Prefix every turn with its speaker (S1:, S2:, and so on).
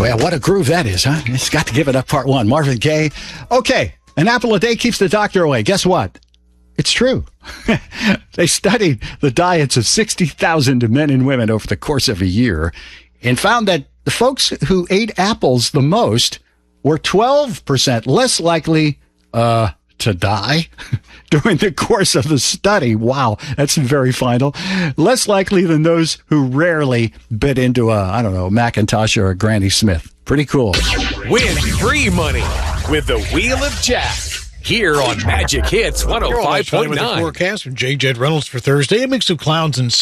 S1: Well, what a groove that is, huh? It's got to give it up, part one. Marvin Gaye. Okay, an apple a day keeps the doctor away. Guess what? It's true. They studied the diets of 60,000 men and women over the course of a year and found that the folks who ate apples the most were 12% less likely to die during the course of the study. Wow, that's very final. Less likely than those who rarely bit into a Macintosh or a Granny Smith. Pretty cool.
S2: Win free money with the Wheel of Jack here on Magic Hits 105.9.
S3: With the forecast from J. Jed Reynolds for Thursday. A mix of clouds and